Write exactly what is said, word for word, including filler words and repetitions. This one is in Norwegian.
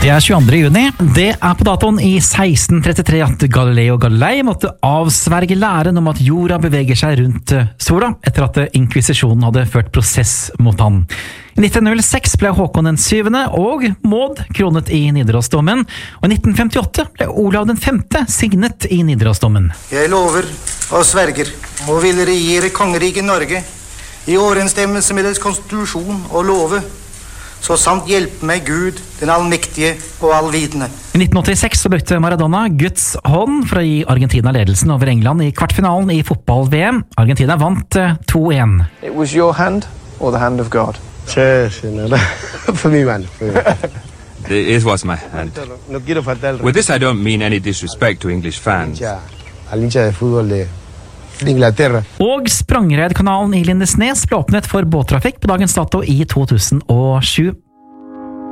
Det er tjueandre juni. Det er på datoen i seksten trettitre at Galileo Galilei måtte avsverge læren om at jorda beveger seg rundt sola, etter at inkvisisjonen hadde ført prosess mot han. I nitten null seks ble Håkon den syvende og Maud kronet i Nidarosdomen, og i nitten femtiåtte ble Olav den femte signet i Nidarosdomen. Jeg lover og sverger og vil regjere kongeriket Norge i overensstemmelse med dets konstitusjon og love, så samt hjelpe meg Gud, den allmektige og allvidende. I nitten åttiseks så brukte Maradona Guds hånd for å gi Argentina ledelsen over England i kvartfinalen i fotball-V M. Argentina vant to én. It was your hand or the hand of God? Sí, sí, no, no. For me, man. For me. It was my hand. No quiero faltar. With this I don't mean any disrespect to English fans. Al hincha de fútbol de Inglaterra. Og Sprangreidkanalen i Lindesnes ble åpnet for båttrafikk på dagens dato i to tusen og sju.